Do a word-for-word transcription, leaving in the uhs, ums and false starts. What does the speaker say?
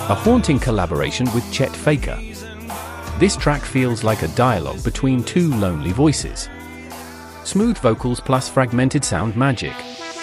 a haunting collaboration with Chet Faker. This track feels like a dialogue between two lonely voices. Smooth vocals plus fragmented sound magic.